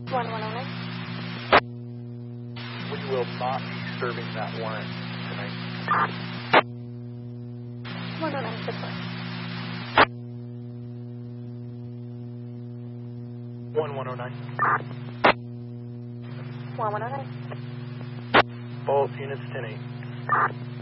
1109. We will not be serving that warrant tonight. 109, good point. 1109. 1109. Both units 10-8.